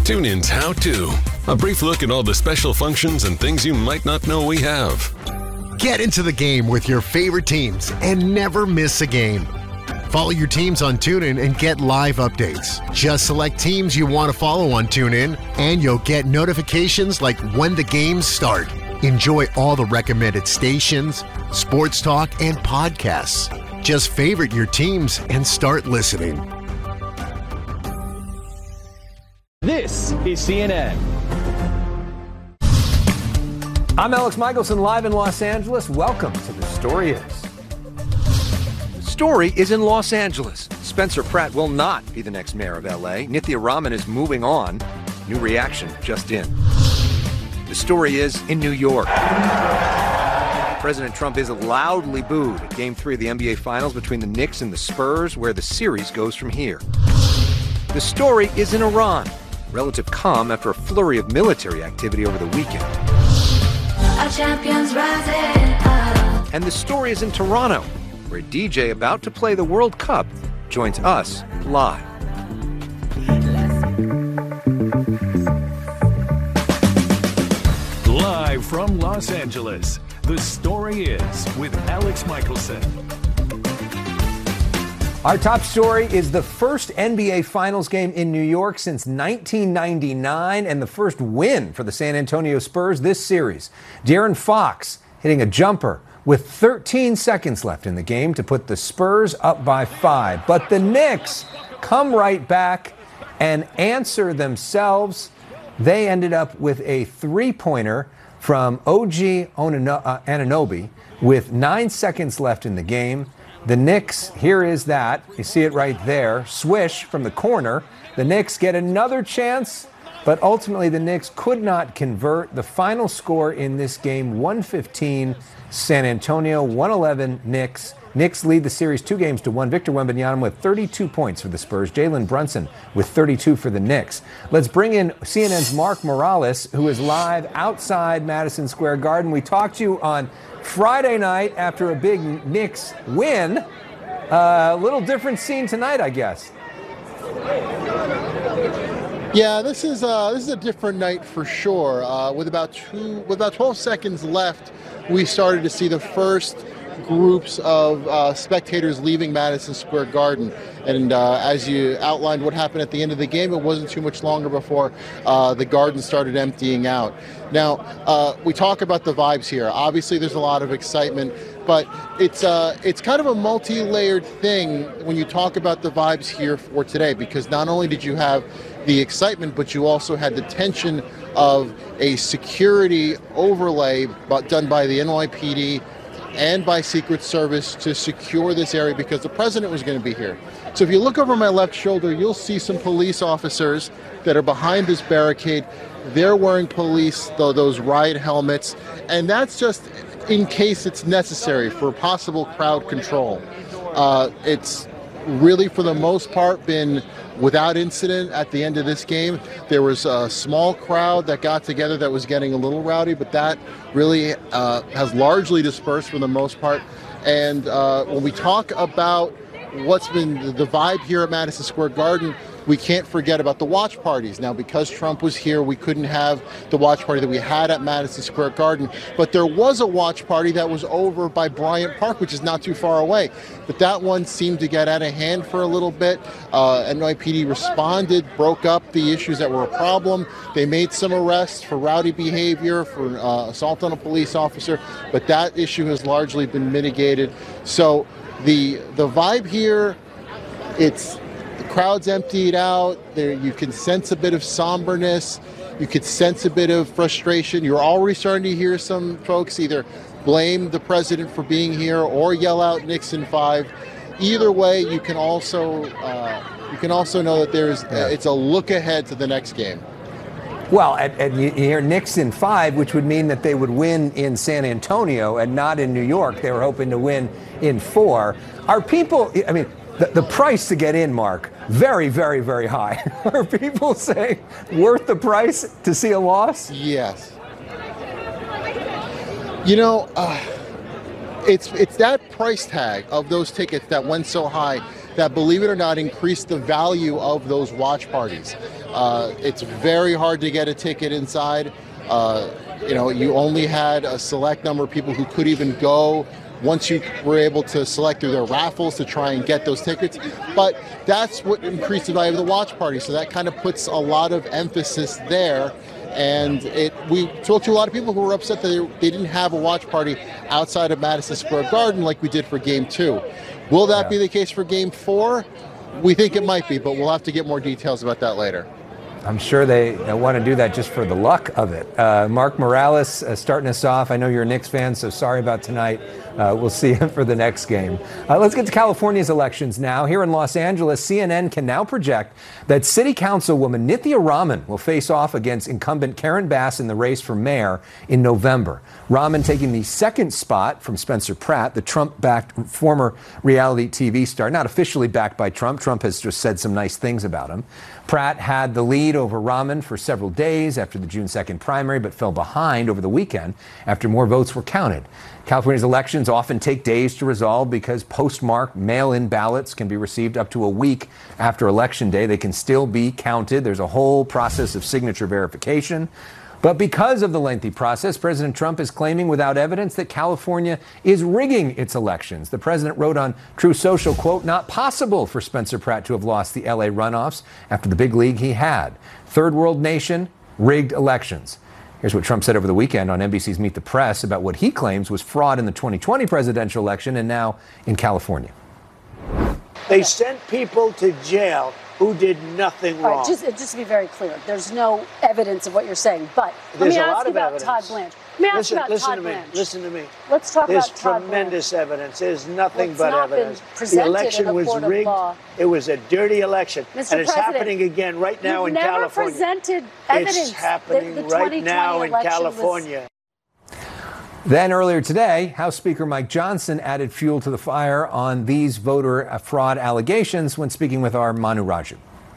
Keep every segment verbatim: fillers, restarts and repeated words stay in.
TuneIn's How To. A brief look at all the special functions and things you might not know we have. Get into the game with your favorite teams and never miss a game. Follow your teams on TuneIn and get live updates. Just select teams you want to follow on TuneIn, and you'll get notifications like when the games start. Enjoy all the recommended stations, sports talk, and podcasts. Just favorite your teams and start listening. This is C N N. I'm Alex Michelson, live in Los Angeles. Welcome to The Story Is. The story is in Los Angeles. Spencer Pratt will not be the next mayor of L A. Nithya Raman is moving on. New reaction just in. The story is in New York. President Trump is loudly booed at Game three of the N B A Finals between the Knicks and the Spurs, where the series goes from here. The story is in Iran. Relative calm after a flurry of military activity over the weekend. Our champions rising up. And the story is in Toronto, where a D J about to play the World Cup joins us live. Live from Los Angeles, The Story Is with Alex Michelson. Our top story is the first N B A Finals game in New York since nineteen ninety-nine and the first win for the San Antonio Spurs this series. De'Aaron Fox hitting a jumper with thirteen seconds left in the game to put the Spurs up by five. But the Knicks come right back and answer themselves. They ended up with a three-pointer from O G Anunoby with nine seconds left in the game. The Knicks, here is that. You see it right there. Swish from the corner. The Knicks get another chance, but ultimately the Knicks could not convert. The final score in this game, one fifteen San Antonio, one eleven Knicks. Knicks lead the series two games to one. Victor Wembanyama with thirty-two points for the Spurs. Jalen Brunson with thirty-two for the Knicks. Let's bring in C N N's Mark Morales, who is live outside Madison Square Garden. We talked to you on Friday night after a big Knicks win. A uh, little different scene tonight, I guess. Yeah, this is uh, this is a different night for sure. Uh, with about two, with about twelve seconds left, we started to see the first groups of uh, spectators leaving Madison Square Garden. And uh, as you outlined what happened at the end of the game, it wasn't too much longer before uh, the Garden started emptying out. Now, uh, we talk about the vibes here. Obviously, there's a lot of excitement, but it's uh, it's kind of a multi-layered thing when you talk about the vibes here for today, because not only did you have the excitement, but you also had the tension of a security overlay done by the N Y P D and by Secret Service to secure this area because the president was going to be here. So if you look over my left shoulder, you'll see some police officers that are behind this barricade. They're wearing police, though, those riot helmets, and that's just in case it's necessary for possible crowd control. Uh, it's really, for the most part, been without incident at the end of this game. There was a small crowd that got together that was getting a little rowdy, but that really uh, has largely dispersed for the most part. And uh, when we talk about what's been the vibe here at Madison Square Garden, we can't forget about the watch parties. Now, because Trump was here, we couldn't have the watch party that we had at Madison Square Garden, but there was a watch party that was over by Bryant Park, which is not too far away. But that one seemed to get out of hand for a little bit. Uh, N Y P D responded, broke up the issues that were a problem. They made some arrests for rowdy behavior, for uh, assault on a police officer, but that issue has largely been mitigated. So the the vibe here, it's the crowd's emptied out. There, you can sense a bit of somberness. You could sense a bit of frustration. You're already starting to hear some folks either blame the president for being here or yell out Nixon five. Either way, you can also uh, you can also know that there's uh, it's a look ahead to the next game. Well, and, and you hear Nixon five, which would mean that they would win in San Antonio and not in New York. They were hoping to win in four. Are people, I mean, the, the price to get in, Mark, very, very, very high. Are people saying worth the price to see a loss? Yes. You know, uh, it's it's that price tag of those tickets that went so high that, believe it or not, increased the value of those watch parties. Uh, it's very hard to get a ticket inside. Uh, you know, you only had a select number of people who could even go once you were able to select through their raffles to try and get those tickets. But that's what increased the value of the watch party. So that kind of puts a lot of emphasis there. And it, we talked to a lot of people who were upset that they, they didn't have a watch party outside of Madison Square Garden like we did for game two. Will that yeah. be the case for game four? We think it might be, but we'll have to get more details about that later. I'm sure they, they want to do that just for the luck of it. Uh, Mark Morales uh, starting us off. I know you're a Knicks fan, so sorry about tonight. Uh, we'll see you for the next game. Uh, let's get to California's elections now. Here in Los Angeles, C N N can now project that City Councilwoman Nithya Raman will face off against incumbent Karen Bass in the race for mayor in November. Raman taking the second spot from Spencer Pratt, the Trump-backed former reality T V star, not officially backed by Trump. Trump has just said some nice things about him. Pratt had the lead over Raman for several days after the June second primary, but fell behind over the weekend after more votes were counted. California's elections often take days to resolve because postmarked mail-in ballots can be received up to a week after Election Day. They can still be counted. There's a whole process of signature verification. But because of the lengthy process, President Trump is claiming without evidence that California is rigging its elections. The president wrote on True Social, quote, "Not possible for Spencer Pratt to have lost the L A runoffs after the big league he had. Third world nation, rigged elections." Here's what Trump said over the weekend on N B C's Meet the Press about what he claims was fraud in the twenty twenty presidential election and now in California. They sent people to jail who did nothing All wrong. right, just, just to be very clear, there's no evidence of what you're saying. But There's let me a ask lot you of about evidence. Todd Blanche. Let me ask listen, you about listen Todd to me. Blanche. Listen to me. Let's talk There's about Todd tremendous Blanche. evidence. There's nothing Well, it's but not been evidence. presented The election in a was court of rigged. law. It was a dirty election, Mister and it's President, happening again right now You've in never California. presented evidence It's happening that the right now in election was- California. Then earlier today, House Speaker Mike Johnson added fuel to the fire on these voter fraud allegations when speaking with our Manu Raju.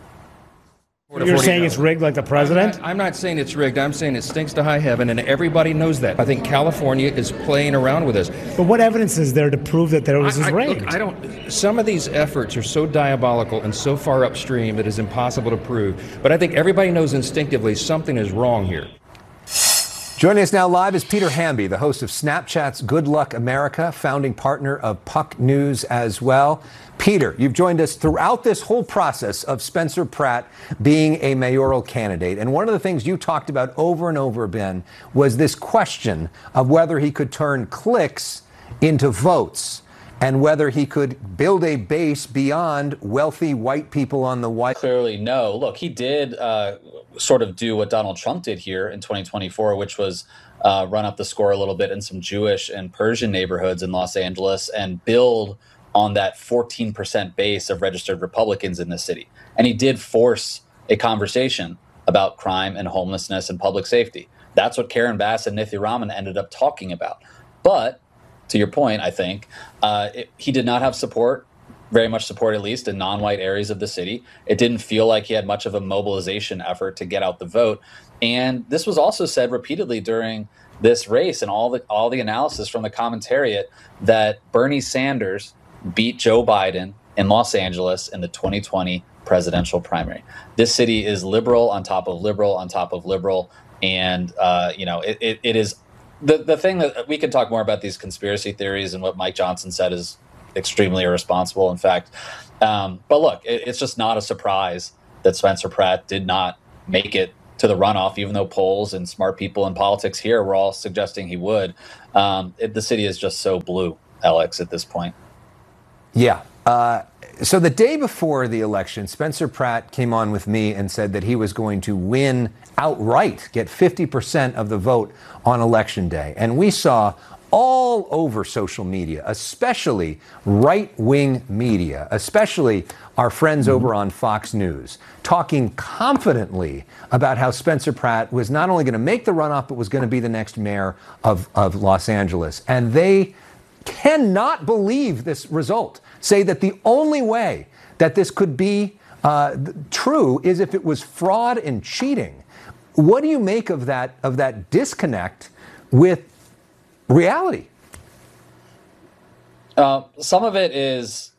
You're saying it's rigged like the president? I'm not, I'm not saying it's rigged. I'm saying it stinks to high heaven, and everybody knows that. I think California is playing around with us. But what evidence is there to prove that there was I, I, rigged? look, I don't. Some of these efforts are so diabolical and so far upstream that it's impossible to prove. But I think everybody knows instinctively something is wrong here. Joining us now live is Peter Hamby, the host of Snapchat's Good Luck America, founding partner of Puck News as well. Peter, you've joined us throughout this whole process of Spencer Pratt being a mayoral candidate. And one of the things you talked about over and over, Ben, was this question of whether he could turn clicks into votes and whether he could build a base beyond wealthy white people on the white. Clearly, no. Look, he did uh, sort of do what Donald Trump did here in twenty twenty-four, which was uh, run up the score a little bit in some Jewish and Persian neighborhoods in Los Angeles and build on that fourteen percent base of registered Republicans in the city. And he did force a conversation about crime and homelessness and public safety. That's what Karen Bass and Nithya Raman ended up talking about. But to your point, I think, uh, it, he did not have support, very much support at least, in non-white areas of the city. It didn't feel like he had much of a mobilization effort to get out the vote. And this was also said repeatedly during this race and all the all the analysis from the commentariat that Bernie Sanders beat Joe Biden in Los Angeles in the twenty twenty presidential primary. This city is liberal on top of liberal on top of liberal. And, uh, you know, it, it, it is the, the thing that we can talk more about these conspiracy theories and what Mike Johnson said is extremely irresponsible, in fact. Um, but look, it, it's just not a surprise that Spencer Pratt did not make it to the runoff, even though polls and smart people in politics here were all suggesting he would. Um, it, the city is just so blue, Alex, at this point. Yeah. Uh, so the day before the election, Spencer Pratt came on with me and said that he was going to win outright, get fifty percent of the vote on Election Day. And we saw all over social media, especially right-wing media, especially our friends mm-hmm. over on Fox News, talking confidently about how Spencer Pratt was not only going to make the runoff, but was going to be the next mayor of, of Los Angeles. And they cannot believe this result, say that the only way that this could be uh, true is if it was fraud and cheating. What do you make of that, of that disconnect with reality? Uh, some of it is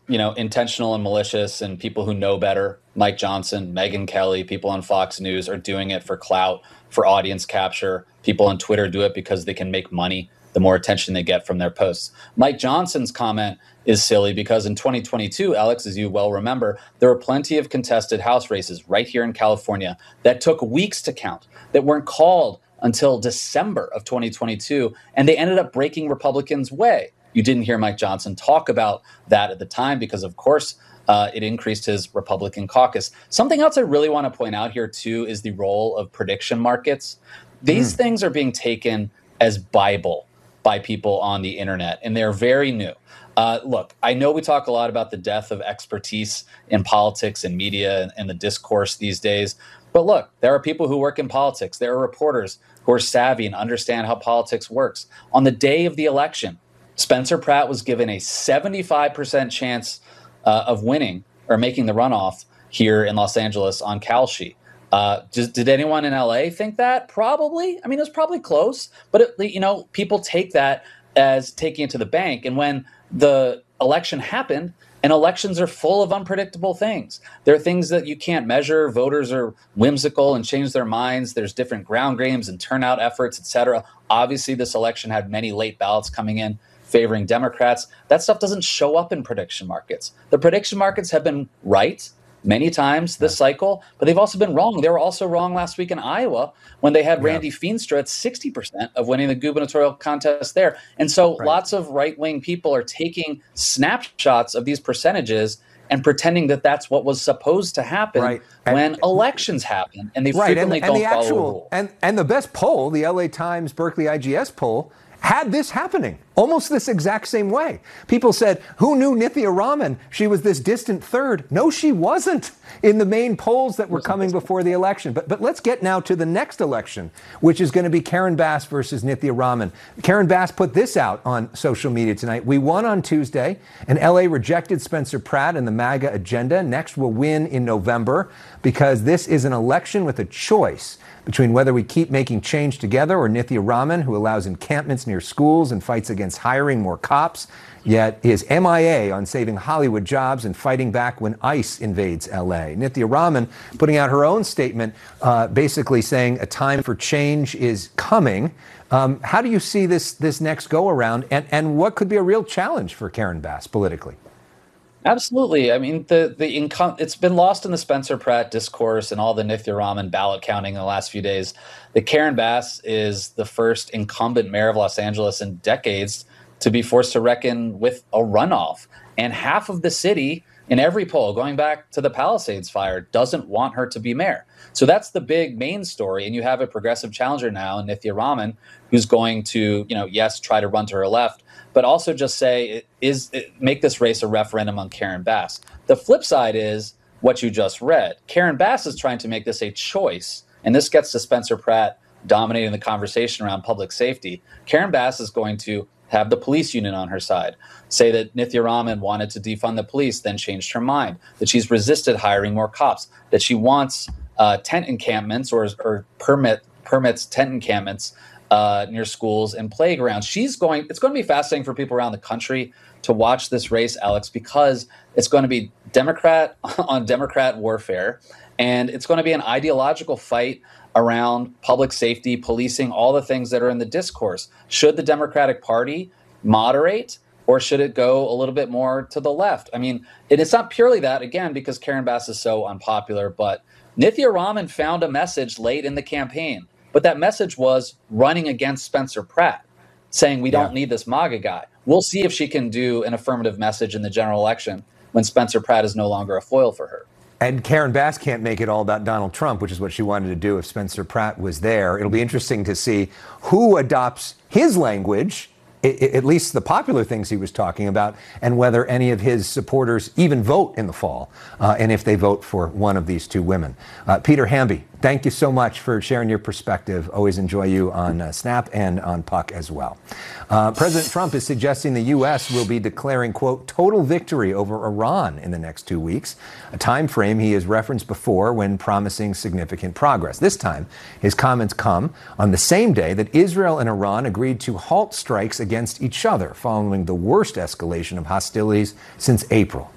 you know, intentional and malicious, and people who know better, Mike Johnson, Megyn Kelly, people on Fox News are doing it for clout, for audience capture. People on Twitter do it because they can make money the more attention they get from their posts. Mike Johnson's comment is silly because in twenty twenty-two, Alex, as you well remember, there were plenty of contested House races right here in California that took weeks to count, that weren't called until December of twenty twenty-two, and they ended up breaking Republicans' way. You didn't hear Mike Johnson talk about that at the time because, of course, uh, it increased his Republican caucus. Something else I really want to point out here, too, is the role of prediction markets. These mm. things are being taken as Bible by people on the internet, and they're very new. Uh, look, I know we talk a lot about the death of expertise in politics and media and, and the discourse these days. But look, there are people who work in politics. There are reporters who are savvy and understand how politics works. On the day of the election, Spencer Pratt was given a seventy-five percent chance uh, of winning or making the runoff here in Los Angeles on Kalshi. Uh, did, did anyone in L A think that? Probably. I mean, it was probably close. But, it, you know, people take that as taking it to the bank. And when the election happened, and elections are full of unpredictable things. There are things that you can't measure. Voters are whimsical and change their minds. There's different ground games and turnout efforts, et cetera. Obviously, this election had many late ballots coming in favoring Democrats. That stuff doesn't show up in prediction markets. The prediction markets have been right many times this cycle, but they've also been wrong. They were also wrong last week in Iowa when they had yeah. Randy Feenstra at sixty percent of winning the gubernatorial contest there. And so right. lots of right-wing people are taking snapshots of these percentages and pretending that that's what was supposed to happen right. when and, elections happen, and they right. frequently and, and don't the follow actual, the rule. And, and the best poll, the L A Times Berkeley I G S poll, had this happening almost this exact same way. People said, who knew Nithya Raman? She was this distant third. No, she wasn't in the main polls that were coming before the election. But but let's get now to the next election, which is going to be Karen Bass versus Nithya Raman. Karen Bass put this out on social media tonight. We won on Tuesday, and L A rejected Spencer Pratt and the MAGA agenda. Next, we'll win in November because this is an election with a choice between whether we keep making change together or Nithya Raman, who allows encampments near schools and fights against hiring more cops, yet is M I A on saving Hollywood jobs and fighting back when ICE invades L A. Nithya Raman putting out her own statement, uh, basically saying a time for change is coming. Um, how do you see this this next go-around, and, and what could be a real challenge for Karen Bass politically? Absolutely. I mean, the the income it's been lost in the Spencer Pratt discourse and all the Nithya Raman ballot counting in the last few days that Karen Bass is the first incumbent mayor of Los Angeles in decades to be forced to reckon with a runoff. And half of the city, in every poll, going back to the Palisades fire, doesn't want her to be mayor. So that's the big main story. And you have a progressive challenger now, Nithya Raman, who's going to, you know, yes, try to run to her left, but also just say, is make this race a referendum on Karen Bass. The flip side is what you just read. Karen Bass is trying to make this a choice, and this gets to Spencer Pratt dominating the conversation around public safety. Karen Bass is going to have the police union on her side, say that Nithya Raman wanted to defund the police, then changed her mind, that she's resisted hiring more cops, that she wants uh, tent encampments or, or permit permits tent encampments Uh, near schools and playgrounds. She's going, it's going to be fascinating for people around the country to watch this race, Alex, because it's going to be Democrat on Democrat warfare. And it's going to be an ideological fight around public safety, policing, all the things that are in the discourse. Should the Democratic Party moderate, or should it go a little bit more to the left? I mean, and it's not purely that, again, because Karen Bass is so unpopular, but Nithya Raman found a message late in the campaign. But that message was running against Spencer Pratt, saying we don't yeah. need this MAGA guy. We'll see if she can do an affirmative message in the general election when Spencer Pratt is no longer a foil for her. And Karen Bass can't make it all about Donald Trump, which is what she wanted to do if Spencer Pratt was there. It'll be interesting to see who adopts his language, at least the popular things he was talking about, and whether any of his supporters even vote in the fall, uh, and if they vote for one of these two women. Uh, Peter Hamby, thank you so much for sharing your perspective. Always enjoy you on uh, Snap and on Puck as well. Uh, President Trump is suggesting the U S will be declaring, quote, total victory over Iran in the next two weeks, a time frame he has referenced before when promising significant progress. This time, his comments come on the same day that Israel and Iran agreed to halt strikes against each other following the worst escalation of hostilities since April.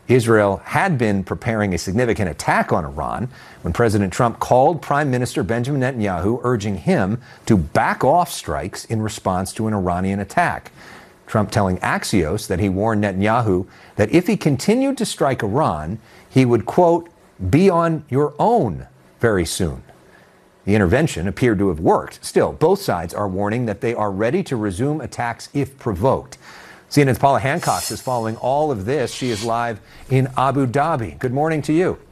Israel had been preparing a significant attack on Iran when President Trump called Prime Minister Benjamin Netanyahu, urging him to back off strikes in response to an Iranian attack. Trump telling Axios that he warned Netanyahu that if he continued to strike Iran, he would, quote, be on your own very soon. The intervention appeared to have worked. Still, both sides are warning that they are ready to resume attacks if provoked. C N N's Paula Hancock is following all of this. She is live in Abu Dhabi. Good morning to you.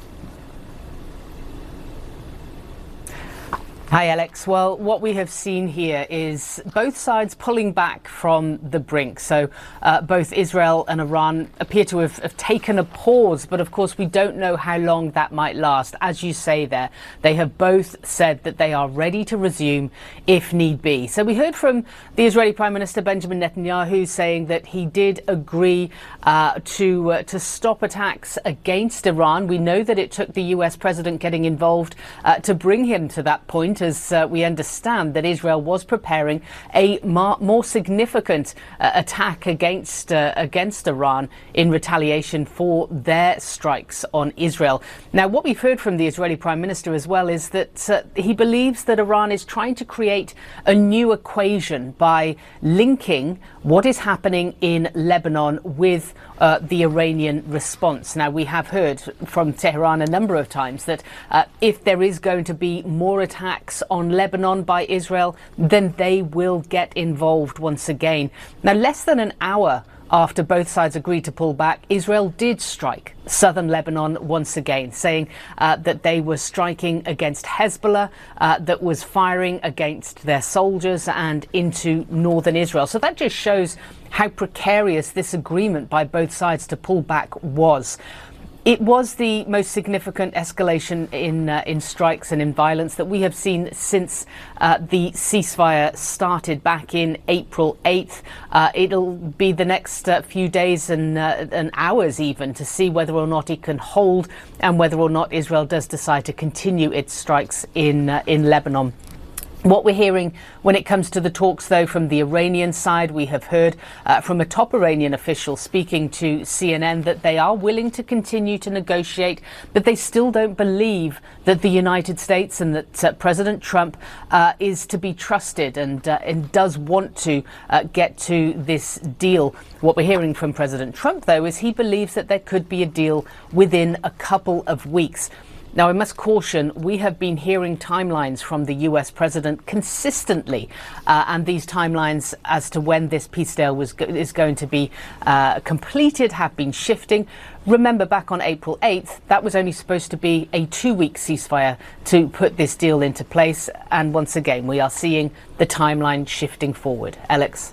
Hi, Alex. Well, what we have seen here is both sides pulling back from the brink. So uh, both Israel and Iran appear to have, have taken a pause. But of course, we don't know how long that might last. As you say there, they have both said that they are ready to resume if need be. So we heard from the Israeli Prime Minister Benjamin Netanyahu saying that he did agree uh, to uh, to stop attacks against Iran. We know that it took the U S president getting involved uh, to bring him to that point, as uh, we understand that Israel was preparing a mar- more significant uh, attack against uh, against Iran in retaliation for their strikes on Israel. Now, what we've heard from the Israeli Prime Minister as well is that uh, he believes that Iran is trying to create a new equation by linking what is happening in Lebanon with uh, the Iranian response. Now, we have heard from Tehran a number of times that uh, if there is going to be more attacks on Lebanon by Israel, then they will get involved once again. Now, less than an hour after both sides agreed to pull back, Israel did strike southern Lebanon once again, saying uh, that they were striking against Hezbollah, uh, that was firing against their soldiers and into northern Israel. So that just shows how precarious this agreement by both sides to pull back was. It was the most significant escalation in uh, in strikes and in violence that we have seen since uh, the ceasefire started back in April eighth. Uh, it'll be the next uh, few days and, uh, and hours even to see whether or not it can hold and whether or not Israel does decide to continue its strikes in uh, in Lebanon. What we're hearing when it comes to the talks, though, from the Iranian side, we have heard uh, from a top Iranian official speaking to C N N that they are willing to continue to negotiate, but they still don't believe that the United States and that uh, President Trump uh, is to be trusted and, uh, and does want to uh, get to this deal. What we're hearing from President Trump, though, is he believes that there could be a deal within a couple of weeks. Now, I must caution, we have been hearing timelines from the U S president consistently, uh, and these timelines as to when this peace deal was go- is going to be uh, completed have been shifting. Remember, back on April eighth, that was only supposed to be a two-week ceasefire to put this deal into place. And once again, we are seeing the timeline shifting forward. Alex?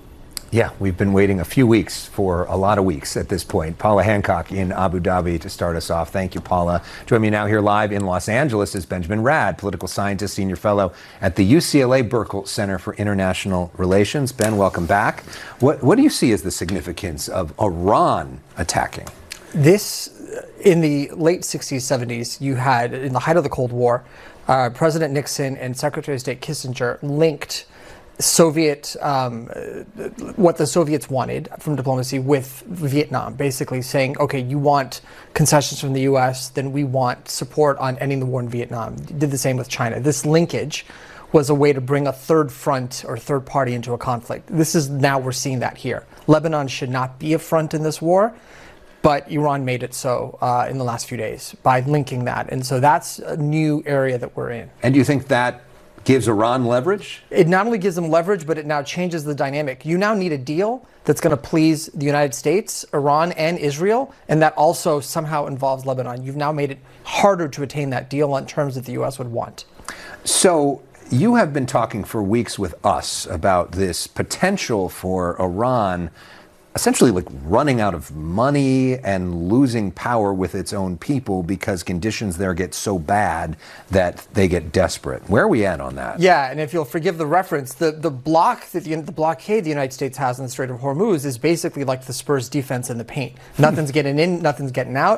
Yeah, we've been waiting a few weeks for a lot of weeks at this point. Paula Hancock in Abu Dhabi to start us off. Thank you, Paula. Join me now here live in Los Angeles is Benjamin Rad, political scientist, senior fellow at the U C L A Berkel Center for International Relations. Ben, welcome back. What, what do you see as the significance of Iran attacking? This, in the late sixties, seventies, you had, in the height of the Cold War, uh, President Nixon and Secretary of State Kissinger linked Soviet, um, what the Soviets wanted from diplomacy with Vietnam, basically saying, okay, you want concessions from the U S, then we want support on ending the war in Vietnam. Did the same with China. This linkage was a way to bring a third front or third party into a conflict. This is now we're seeing that here. Lebanon should not be a front in this war, but Iran made it so uh, in the last few days by linking that. And so that's a new area that we're in. And do you think that gives Iran leverage? It not only gives them leverage, but it now changes the dynamic. You now need a deal that's going to please the United States, Iran, and Israel, and that also somehow involves Lebanon. You've now made it harder to attain that deal on terms that the U S would want. So you have been talking for weeks with us about this potential for Iran essentially like running out of money and losing power with its own people because conditions there get so bad that they get desperate. Where are we at on that? Yeah, and if you'll forgive the reference, the, the block that the, the blockade the United States has in the Strait of Hormuz is basically like the Spurs defense in the paint. Nothing's getting in, nothing's getting out.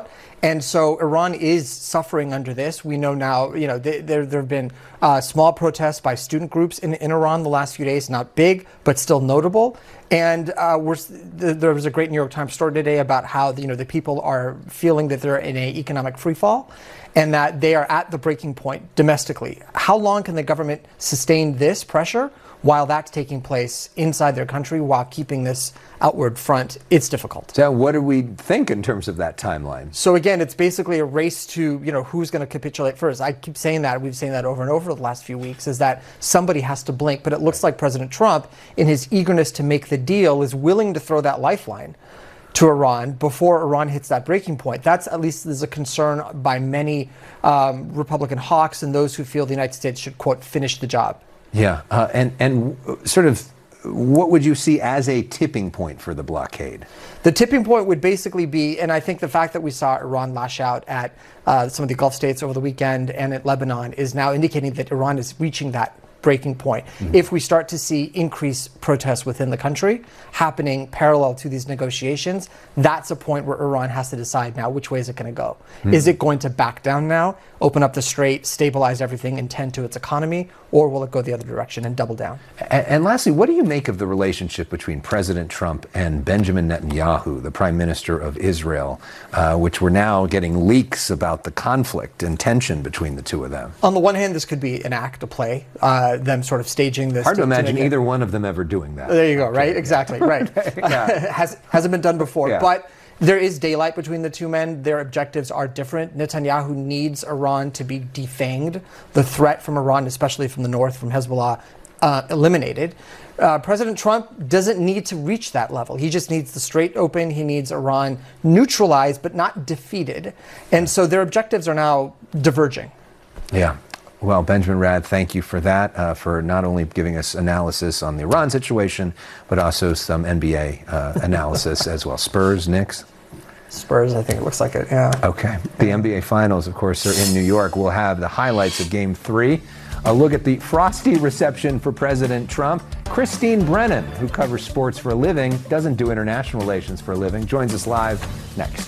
And so Iran is suffering under this. We know now, you know, th- there there have been uh, small protests by student groups in, in Iran the last few days, not big, but still notable. And uh, we're, th- there was a great New York Times story today about how, you know, the people are feeling that they're in an economic freefall and that they are at the breaking point domestically. How long can the government sustain this pressure while that's taking place inside their country while keeping this outward front? It's difficult. So what do we think in terms of that timeline? So again, it's basically a race to, you know, who's going to capitulate first. I keep saying that. We've seen that over and over the last few weeks, is that somebody has to blink. But it looks like President Trump, in his eagerness to make the deal, is willing to throw that lifeline to Iran before Iran hits that breaking point. That's, at least, there's a concern by many um, Republican hawks and those who feel the United States should, quote, finish the job. Yeah, uh, and and sort of, what would you see as a tipping point for the blockade? The tipping point would basically be, and I think the fact that we saw Iran lash out at uh, some of the Gulf states over the weekend and at Lebanon is now indicating that Iran is reaching that breaking point. Mm-hmm. If we start to see increased protests within the country happening parallel to these negotiations, that's a point where Iran has to decide now which way is it going to go. Mm-hmm. Is it going to back down now, open up the strait, stabilize everything, and tend to its economy, or will it go the other direction and double down? And, and lastly, what do you make of the relationship between President Trump and Benjamin Netanyahu, the Prime Minister of Israel, uh, which we're now getting leaks about the conflict and tension between the two of them? On the one hand, this could be an act, a play, uh, them sort of staging this. Hard to, to imagine to either one of them ever doing that. There you go, right? Exactly, right. yeah. Has, hasn't been done before. Yeah. But there is daylight between the two men. Their objectives are different. Netanyahu needs Iran to be defanged, the threat from Iran, especially from the north, from Hezbollah, uh, eliminated. Uh, President Trump doesn't need to reach that level. He just needs the strait open. He needs Iran neutralized, but not defeated. And so their objectives are now diverging. Yeah. Well, Benjamin Rad, thank you for that, uh, for not only giving us analysis on the Iran situation, but also some N B A uh, analysis as well. Spurs, Knicks? Spurs, I think it looks like it, yeah. Okay. The N B A Finals, of course, are in New York. We'll have the highlights of Game three. A look at the frosty reception for President Trump. Christine Brennan, who covers sports for a living, doesn't do international relations for a living, joins us live next.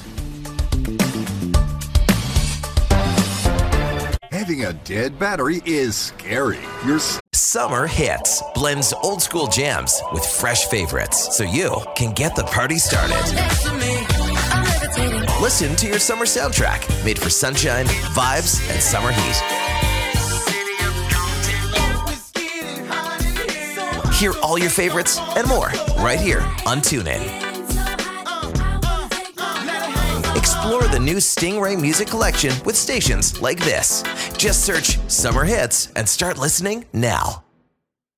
Having a dead battery is scary. You're s- Summer Hits blends old school jams with fresh favorites so you can get the party started. Listen to your summer soundtrack made for sunshine, vibes, and summer heat. Hear all your favorites and more right here on TuneIn. Explore the new Stingray music collection with stations like this. Just search Summer Hits and start listening now.